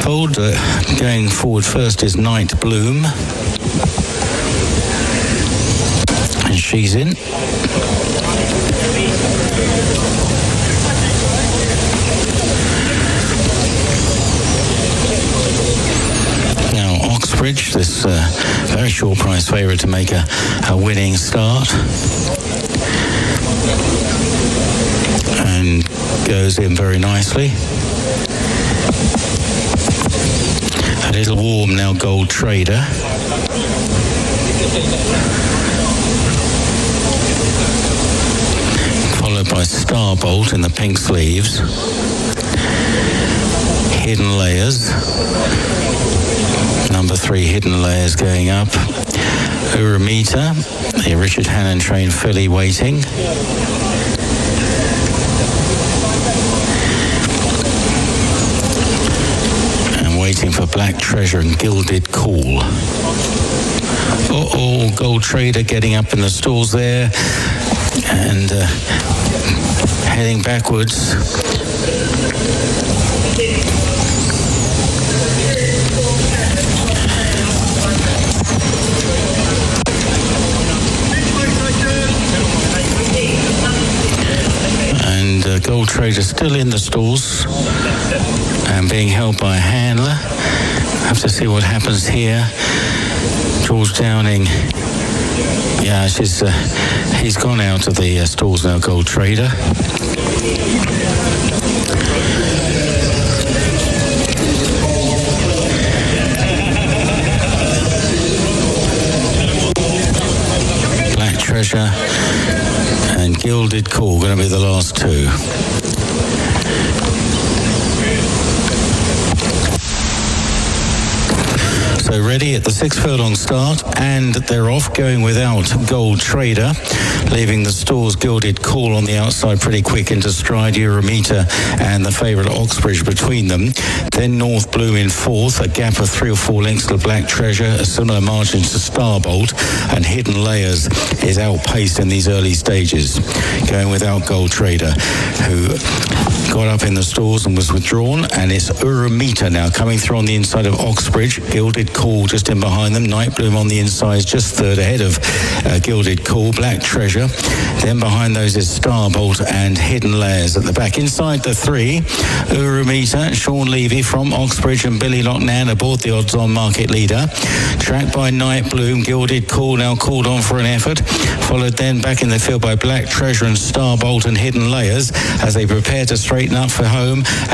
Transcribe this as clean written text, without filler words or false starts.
fold. Going forward first is Night Bloom. And she's in. Now Oxbridge, this very short price favourite to make a winning start. And goes in very nicely. A little warm now, Gold Trader. Followed by Starbolt in the pink sleeves. Hidden Layers. Number 3, Hidden Layers going up. Uramita, the Richard Hannon trained filly waiting. Waiting for Black Treasure and Gilded Cool. Gold Trader getting up in the stalls there and heading backwards. And Gold Trader still in the stalls and being held by a handler. Have to see what happens here. George Downing, yeah, he's gone out of the stalls now, Gold Trader. Black Treasure and Gilded Cool going to be the last two. So ready at the 6 furlong start, and they're off, going without Gold Trader, leaving the stalls Gilded Cool on the outside pretty quick into stride, Uramita and the favourite Oxbridge between them. Then North Bloom in fourth, a gap of 3 or 4 lengths to Black Treasure, a similar margin to Starbolt, and Hidden Layers is outpaced in these early stages, going without Gold Trader, who got up in the stalls and was withdrawn. And it's Uramita now coming through on the inside of Oxbridge. Gilded Cool just in behind them. Night Bloom on the inside, just third ahead of Gilded Cool. Black Treasure. Then behind those is Starbolt and Hidden Layers at the back. Inside the 3, Uramita, Sean Levy from Oxbridge and Billy Lochnan aboard the odds-on market leader. Tracked by Night Bloom. Gilded Cool now called on for an effort. Followed then back in the field by Black Treasure and Starbolt and Hidden Layers as they prepare to straighten up for home.